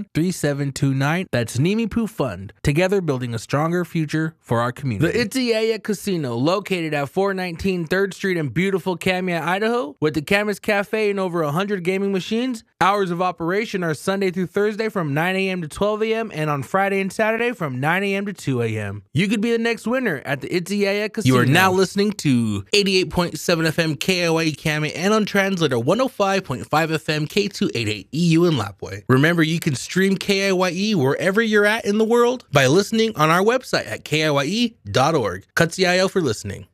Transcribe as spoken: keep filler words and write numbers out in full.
one, three seven two nine. That's Nimipu Fund. Together building a stronger future for our community. The Itziaya Casino, located at four nineteen third Street in beautiful Kamiah, Idaho, with the Camas Cafe and over one hundred gaming machines. Hours of operation are Sunday through Thursday from nine a.m. to twelve a.m. and on Friday and Saturday from nine a.m. to two a.m. You could be the next winner at the Itziaya Casino. You are now listening to eighty-eight point seven F M K I Y E Kami and on translator one oh five point five F M K two eighty-eight E U in Lapwai. Remember, you can stream K I Y E wherever you're at in the world by listening on our website at K I Y E dot org. Katsiayo for listening.